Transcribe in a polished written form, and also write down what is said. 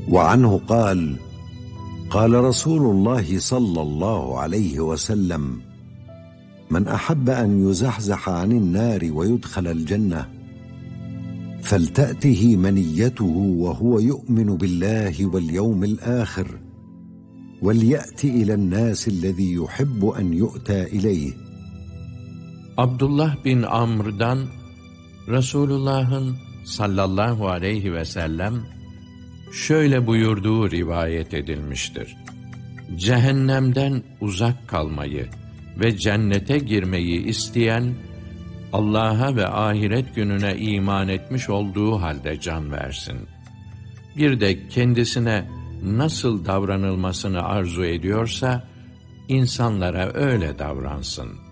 وعنه قال: قال رسول الله صلى الله عليه وسلم: من أحب أن يزحزح عن النار ويدخل الجنة فلتأته منيته وهو يؤمن بالله واليوم الآخر وليأت إلى الناس الذي يحب أن يؤتى إليه. Abdullah bin Amr'dan Resulullah'ın sallallahu aleyhi ve sellem şöyle buyurduğu rivayet edilmiştir: Cehennemden uzak kalmayı ve cennete girmeyi isteyen, Allah'a ve ahiret gününe iman etmiş olduğu halde can versin. Bir de kendisine nasıl davranılmasını arzu ediyorsa, insanlara öyle davransın.